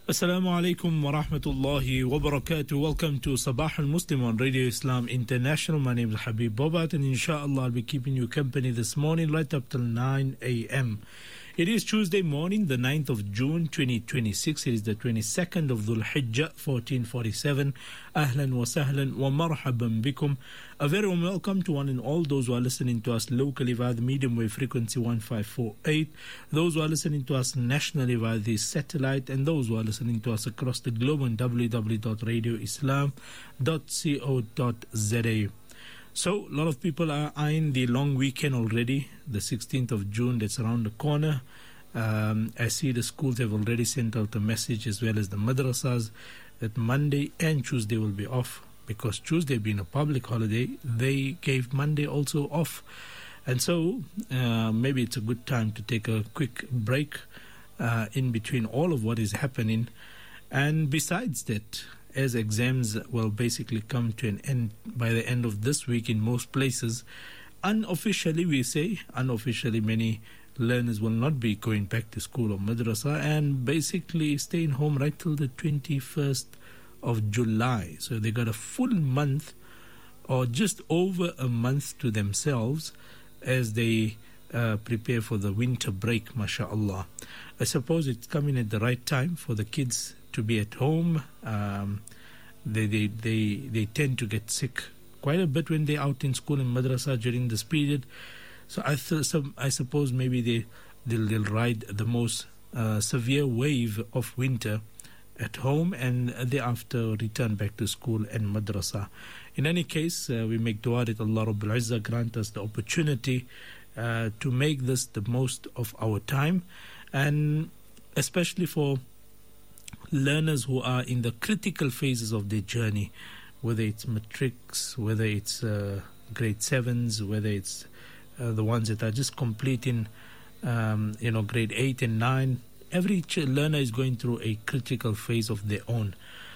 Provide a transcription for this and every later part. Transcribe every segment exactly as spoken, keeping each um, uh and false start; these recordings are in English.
Assalamu alaikum wa rahmatullahi wa barakatuh. Welcome to Sabah al-Muslim on Radio Islam International. My name is Habib Bobat, and inshallah I'll be keeping you company this morning right up till nine a.m. It is Tuesday morning, the ninth of June twenty twenty-six. It is the twenty-second of Dhul Hijjah fourteen forty-seven. Ahlan wa sahlan wa marhaban bikum. A very warm welcome to one and all those who are listening to us locally via the medium wave frequency one five four eight, those who are listening to us nationally via the satellite, and those who are listening to us across the globe on w w w dot radio islam dot co dot z a. So, a lot of people are eyeing the long weekend already, the sixteenth of June, that's around the corner. Um, I see the schools have already sent out a message, as well as the madrasas, that Monday and Tuesday will be off. Because Tuesday being a public holiday, they gave Monday also off. And so, uh, maybe it's a good time to take a quick break uh, in between all of what is happening. And besides that, as exams will basically come to an end by the end of this week in most places, unofficially we say, unofficially many learners will not be going back to school or madrasa and basically staying home right till the twenty-first of July. So they got a full month or just over a month to themselves as they uh, prepare for the winter break, mashallah. I suppose it's coming at the right time for the kids to be at home. Um, they, they they they tend to get sick quite a bit when they're out in school and madrasa during this period. So I th- so I suppose maybe they they'll, they'll ride the most uh, severe wave of winter at home and thereafter return back to school and madrasa. In any case, uh, we make dua that Allah Rabbul Izzah grant us the opportunity uh, to make this the most of our time, and especially for learners who are in the critical phases of their journey, whether it's matrics, whether it's uh, grade sevens, whether it's uh, the ones that are just completing, um, you know, grade eight and nine. Every ch- learner is going through a critical phase of their own,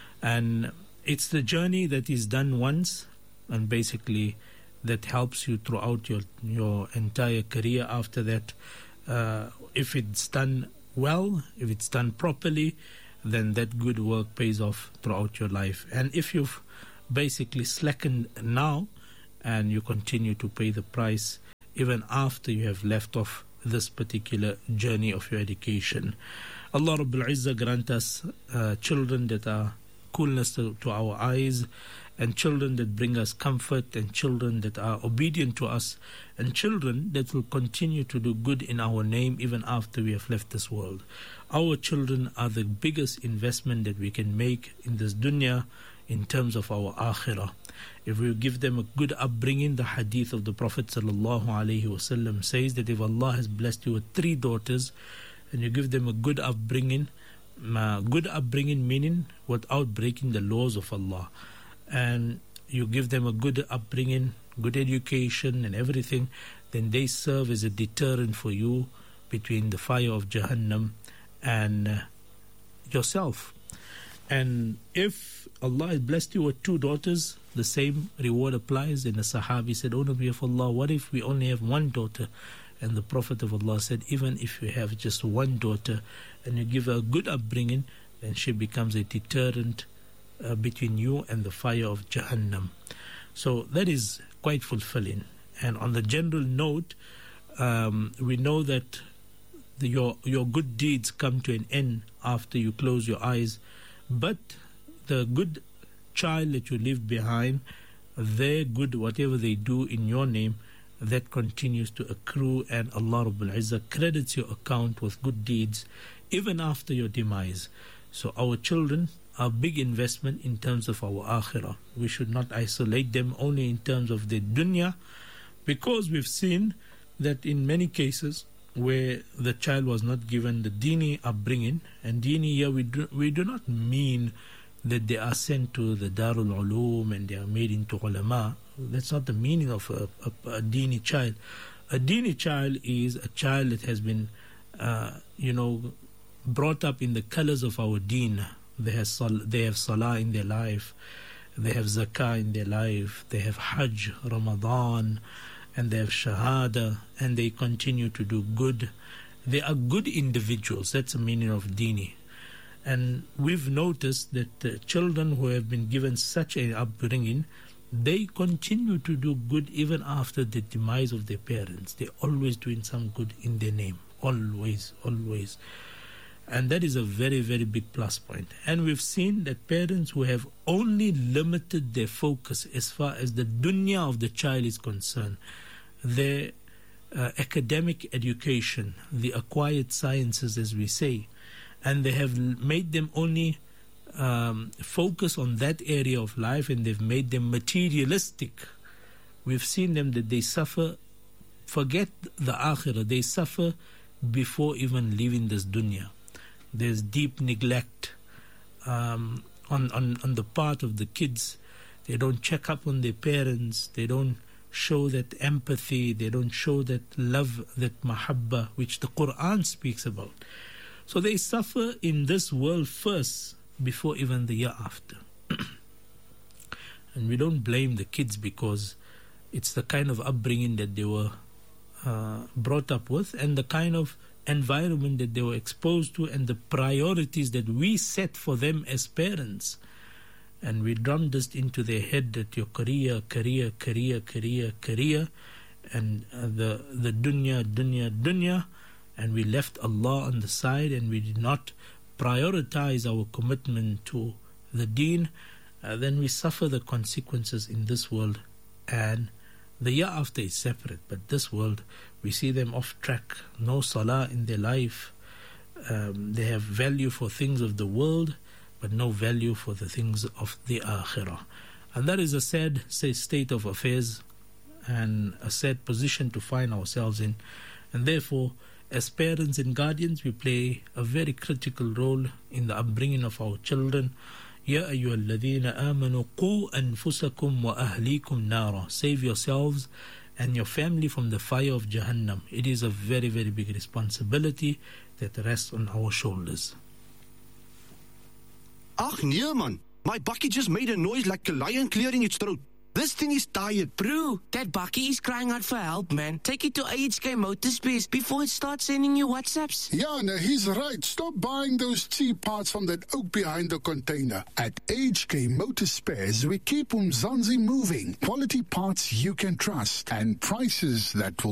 and it's the journey that is done once, and basically that helps you throughout your your entire career. After that, uh, if it's done well, if it's done properly, then that good work pays off throughout your life. And if you've basically slackened now and you continue to pay the price even after you have left off this particular journey of your education. Allah Rabbul Izzah grant us uh, children that are coolness to, to our eyes, and children that bring us comfort, and children that are obedient to us, and children that will continue to do good in our name even after we have left this world. Our children are the biggest investment that we can make in this dunya in terms of our akhirah. If we give them a good upbringing, the hadith of the Prophet sallallahu alaihi wasallam says that if Allah has blessed you with three daughters and you give them a good upbringing, uh, good upbringing meaning without breaking the laws of Allah, and you give them a good upbringing, good education and everything, then they serve as a deterrent for you between the fire of Jahannam and uh, yourself. And if Allah has blessed you with two daughters, the same reward applies. And the Sahabi said, "O Nabi of Allah, what if we only have one daughter?" And the Prophet of Allah said, even if you have just one daughter and you give her a good upbringing, then she becomes a deterrent uh, between you and the fire of Jahannam. So that is quite fulfilling. And on the general note, um, we know that the, your your good deeds come to an end after you close your eyes, but the good child that you leave behind, their good, whatever they do in your name, that continues to accrue, and Allah Rabbul Izzah credits your account with good deeds even after your demise. So our children are a big investment in terms of our akhirah. We should not isolate them only in terms of the dunya, because we've seen that in many cases where the child was not given the dini upbringing, and dini here we do, we do not mean that they are sent to the Darul Ulum and they are made into ulama. That's not the meaning of a, a, a dini child. A dini child is a child that has been, uh, you know, brought up in the colors of our deen. They have, sal- they have salah in their life, they have zakah in their life, they have hajj, Ramadan, and they have shahada, and they continue to do good. They are good individuals. That's the meaning of dini. And we've noticed that uh, children who have been given such an upbringing, they continue to do good even after the demise of their parents. They're always doing some good in their name. Always, always. And that is a very, very big plus point. And we've seen that parents who have only limited their focus as far as the dunya of the child is concerned, their uh, academic education, the acquired sciences, as we say, and they have made them only um, focus on that area of life, and they've made them materialistic. We've seen them that they suffer, forget the akhirah, they suffer before even leaving this dunya. There's deep neglect um, on, on, on the part of the kids. They don't check up on their parents. They don't show that empathy. They don't show that love, that mahabba, which the Quran speaks about. So they suffer in this world first before even the year after. And we don't blame the kids because it's the kind of upbringing that they were uh, brought up with, and the kind of environment that they were exposed to, and the priorities that we set for them as parents. And we drummed this into their head that your career, career, career, career, career, and uh, the, the dunya, dunya, dunya, and we left Allah on the side, and we did not prioritize our commitment to the deen. Uh, then we suffer the consequences in this world, and the year after is separate. But this world, we see them off track, no salah in their life. Um, they have value for things of the world, but no value for the things of the akhirah. And that is a sad say, state of affairs, and a sad position to find ourselves in. And therefore, as parents and guardians, we play a very critical role in the upbringing of our children. Ya ayyuhal ladhina amanu qu anfusakum wa ahlikum nara. Save yourselves and your family from the fire of Jahannam. It is a very, very big responsibility that rests on our shoulders. Ach nee man, my bakkie just made a noise like a lion clearing its throat. This thing is tired. Bro, that bakkie is crying out for help, man. Take it to A H K Motorspares before it starts sending you WhatsApps. Yeah, no, he's right. Stop buying those cheap parts from that oak behind the container. At A H K Motorspares, we keep Umzansi moving. Quality parts you can trust and prices that will